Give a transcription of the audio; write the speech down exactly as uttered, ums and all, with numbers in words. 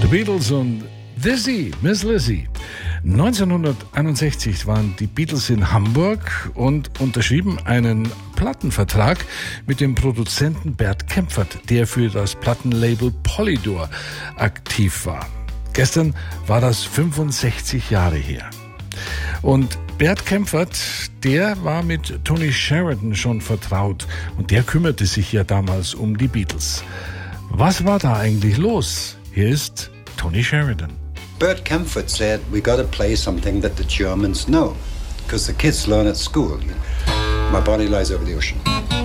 Beatles und Lizzie, Miss Lizzie. neunzehnhunderteinundsechzig waren die Beatles in Hamburg und unterschrieben einen Plattenvertrag mit dem Produzenten Bert Kaempfert, der für das Plattenlabel Polydor aktiv war. Gestern war das fünfundsechzig Jahre her. Und Bert Kaempfert, der war mit Tony Sheridan schon vertraut und der kümmerte sich ja damals um die Beatles. Was war da eigentlich los? Hier ist Tony Sheridan. Bert Kaempfert said, we got to play something that the Germans know, because the kids learn at school. My body lies over the ocean.